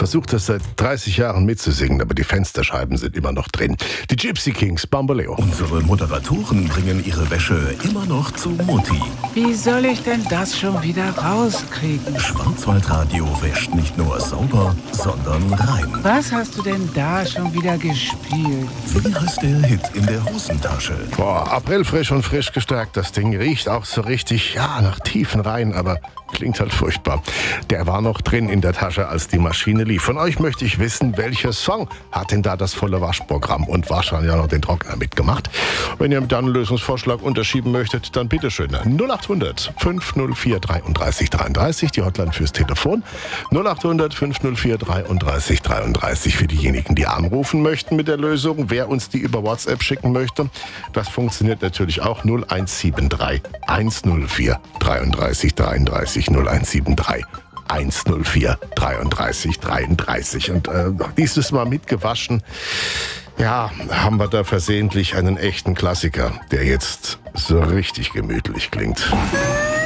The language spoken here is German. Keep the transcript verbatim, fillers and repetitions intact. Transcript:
versucht das seit dreißig Jahren mitzusingen, aber die Fensterscheiben sind immer noch drin. Die Gypsy Kings, Bamboleo. Unsere Moderatoren bringen ihre Wäsche immer noch zu Mutti. Wie soll ich denn das schon wieder rauskriegen? Schwarzwaldradio wäscht nicht nur sauber, sondern rein. Was hast du denn da schon wieder gespielt? Wie heißt der Hit in der Hosentasche? Boah, aprilfrisch und frisch gestärkt. Das Ding riecht auch so richtig, ja, nach tiefen Reihen, aber klingt halt furchtbar. Der war noch drin in der Tasche, als die Maschine lief. Von euch möchte ich wissen, welcher Song hat denn da das volle Waschprogramm und wahrscheinlich auch noch den Trockner mitgemacht? Wenn ihr dann einen Lösungsvorschlag unterschieben möchtet, dann bitteschön. null acht hundert fünf null vier dreiunddreißig dreiunddreißig, die Hotline fürs Telefon. null acht hundert fünf null vier dreiunddreißig dreiunddreißig für diejenigen, die anrufen möchten mit der Lösung. Wer uns die über WhatsApp schicken möchte, das funktioniert natürlich auch. null eins sieben drei eins null vier dreiunddreißig dreiunddreißig null eins sieben drei eins null vier dreiunddreißig dreiunddreißig. Und äh, dieses Mal mitgewaschen, ja, haben wir da versehentlich einen echten Klassiker, der jetzt so richtig gemütlich klingt.